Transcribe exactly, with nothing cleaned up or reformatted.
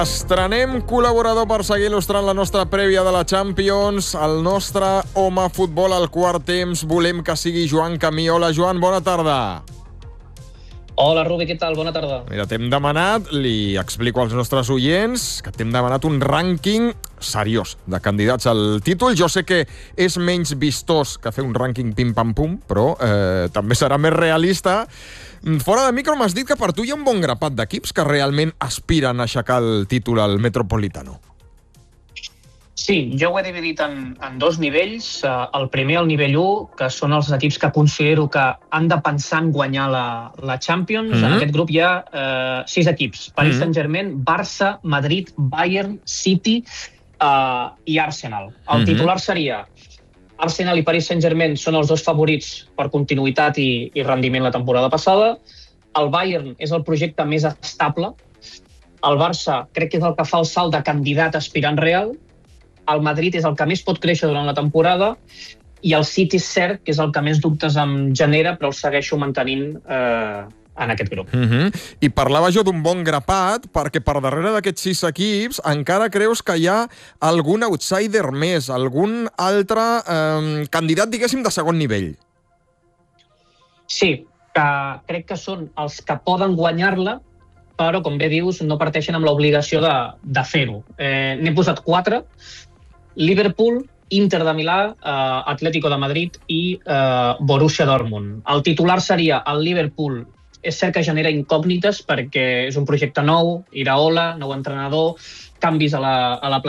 Estrenem col·laborador per seguir il·lustrant la nostra prèvia de la Champions, el nostre home futbol al quart temps. Volem que sigui Joan Camí. Hola, Joan, bona tarda. Hola, Rubi, què tal? Bona tarda. Mira, t'hem demanat, li explico als nostres oients, que t'hem demanat un rànquing seriós de candidats al títol. Jo sé que és menys vistós que fer un rànquing pim-pam-pum, però eh, també serà més realista. Fora de micro m'has dit que per tu hi ha un bon grapat d'equips que realment aspiren a aixecar el títol al Metropolitano. Sí, jo ho he dividit en, en dos nivells. El primer, el nivell u, que són els equips que considero que han de pensar en guanyar la, la Champions. Mm-hmm. En aquest grup hi ha eh, sis equips. Paris mm-hmm. Saint-Germain, Barça, Madrid, Bayern, City eh, i Arsenal. El mm-hmm. titular seria Arsenal i Paris Saint-Germain són els dos favorits per continuïtat i, i rendiment la temporada passada. El Bayern és el projecte més estable. El Barça crec que és el que fa el salt de candidat aspirant real. El Madrid és el que més pot créixer durant la temporada i el City és cert que és el que més dubtes em genera, però el segueixo mantenint eh, en aquest grup. Mm-hmm. I parlava jo d'un bon grapat perquè per darrere d'aquests sis equips encara creus que hi ha algun outsider més, algun altre eh, candidat, diguéssim, de segon nivell? Sí, que crec que són els que poden guanyar-la, però, com bé dius, no parteixen amb l'obligació de, de fer-ho. Eh, N'he posat quatre. Liverpool, Inter de Milà, eh, Atlético de Madrid i eh, Borussia Dortmund. El titular seria el Liverpool. És cert que genera incògnites perquè és un projecte nou, Iraola, nou entrenador, canvis a la, a la